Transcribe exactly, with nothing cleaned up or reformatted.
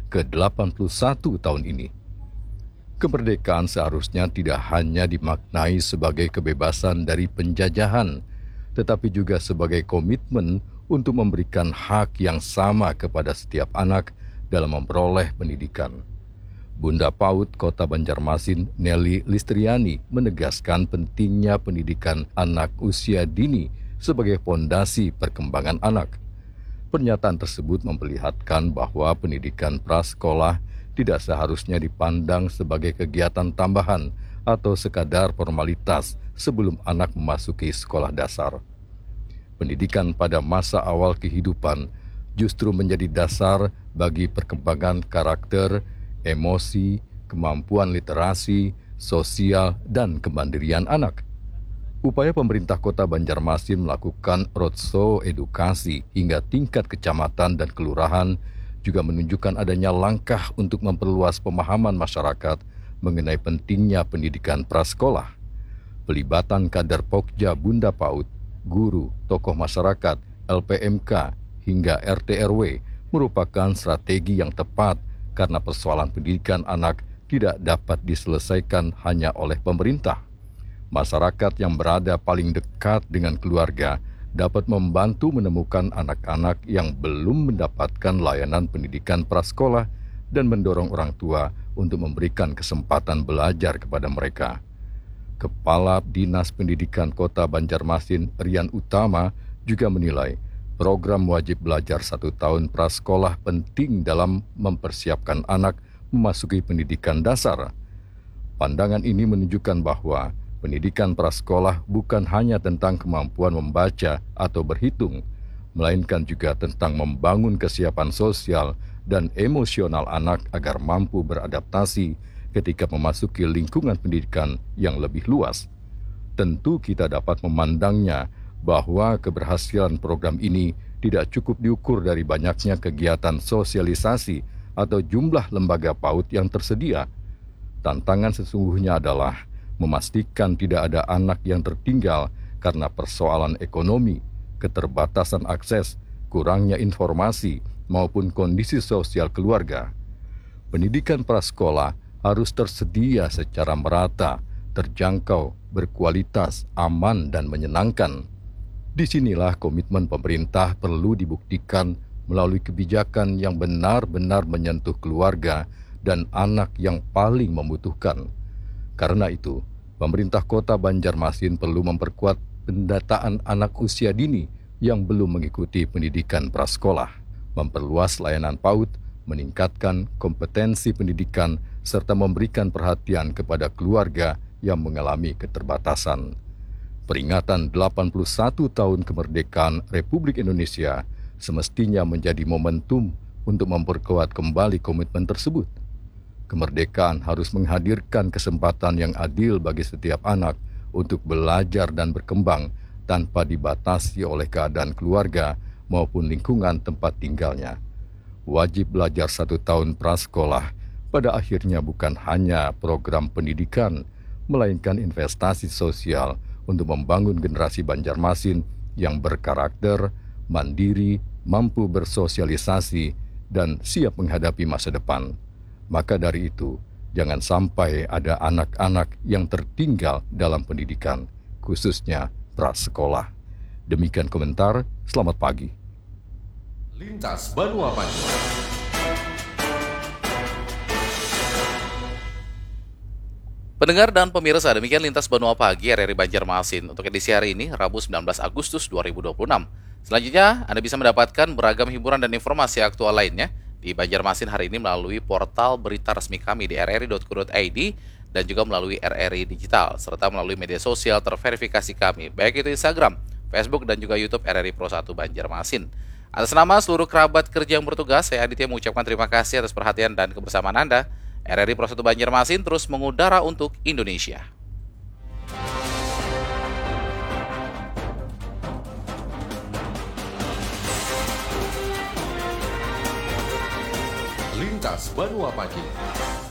ke delapan puluh satu tahun ini. Kemerdekaan seharusnya tidak hanya dimaknai sebagai kebebasan dari penjajahan, tetapi juga sebagai komitmen untuk memberikan hak yang sama kepada setiap anak dalam memperoleh pendidikan. Bunda PAUD Kota Banjarmasin, Nelly Listriani, menegaskan pentingnya pendidikan anak usia dini sebagai fondasi perkembangan anak. Pernyataan tersebut memperlihatkan bahwa pendidikan prasekolah tidak seharusnya dipandang sebagai kegiatan tambahan atau sekadar formalitas sebelum anak memasuki sekolah dasar. Pendidikan pada masa awal kehidupan justru menjadi dasar bagi perkembangan karakter, emosi, kemampuan literasi, sosial, dan kemandirian anak. Upaya pemerintah Kota Banjarmasin melakukan roadshow edukasi hingga tingkat kecamatan dan kelurahan juga menunjukkan adanya langkah untuk memperluas pemahaman masyarakat mengenai pentingnya pendidikan prasekolah. Pelibatan kader Pokja Bunda PAUD, guru, tokoh masyarakat, L P M K, hingga R T R W merupakan strategi yang tepat karena persoalan pendidikan anak tidak dapat diselesaikan hanya oleh pemerintah. Masyarakat yang berada paling dekat dengan keluarga dapat membantu menemukan anak-anak yang belum mendapatkan layanan pendidikan prasekolah dan mendorong orang tua untuk memberikan kesempatan belajar kepada mereka. Kepala Dinas Pendidikan Kota Banjarmasin, Rian Utama, juga menilai program wajib belajar satu tahun prasekolah penting dalam mempersiapkan anak memasuki pendidikan dasar. Pandangan ini menunjukkan bahwa pendidikan prasekolah bukan hanya tentang kemampuan membaca atau berhitung, melainkan juga tentang membangun kesiapan sosial dan emosional anak agar mampu beradaptasi ketika memasuki lingkungan pendidikan yang lebih luas. Tentu kita dapat memandangnya bahwa keberhasilan program ini tidak cukup diukur dari banyaknya kegiatan sosialisasi atau jumlah lembaga PAUD yang tersedia. Tantangan sesungguhnya adalah memastikan tidak ada anak yang tertinggal karena persoalan ekonomi, keterbatasan akses, kurangnya informasi, maupun kondisi sosial keluarga. Pendidikan prasekolah harus tersedia secara merata, terjangkau, berkualitas, aman, dan menyenangkan. Disinilah komitmen pemerintah perlu dibuktikan melalui kebijakan yang benar-benar menyentuh keluarga dan anak yang paling membutuhkan. Karena itu, pemerintah Kota Banjarmasin perlu memperkuat pendataan anak usia dini yang belum mengikuti pendidikan prasekolah, memperluas layanan PAUD, meningkatkan kompetensi pendidikan, serta memberikan perhatian kepada keluarga yang mengalami keterbatasan. Peringatan delapan puluh satu tahun kemerdekaan Republik Indonesia semestinya menjadi momentum untuk memperkuat kembali komitmen tersebut. Kemerdekaan harus menghadirkan kesempatan yang adil bagi setiap anak untuk belajar dan berkembang tanpa dibatasi oleh keadaan keluarga maupun lingkungan tempat tinggalnya. Wajib belajar satu tahun prasekolah pada akhirnya bukan hanya program pendidikan, melainkan investasi sosial untuk membangun generasi Banjarmasin yang berkarakter, mandiri, mampu bersosialisasi, dan siap menghadapi masa depan. Maka dari itu, jangan sampai ada anak-anak yang tertinggal dalam pendidikan, khususnya prasekolah. Demikian komentar, selamat pagi. Lintas Banua Pagi. Pendengar dan pemirsa, demikian Lintas Banua Pagi R R I Banjarmasin untuk edisi hari ini, Rabu sembilan belas Agustus dua ribu dua puluh enam. Selanjutnya, Anda bisa mendapatkan beragam hiburan dan informasi aktual lainnya di Banjarmasin hari ini melalui portal berita resmi kami di r r i dot co dot i d dan juga melalui R R I Digital, serta melalui media sosial terverifikasi kami, baik itu Instagram, Facebook, dan juga YouTube R R I Pro satu Banjarmasin. Atas nama seluruh kerabat kerja yang bertugas, saya Aditya mengucapkan terima kasih atas perhatian dan kebersamaan Anda. R R I Pro satu Banjarmasin terus mengudara untuk Indonesia. Lintas Banua Pagi.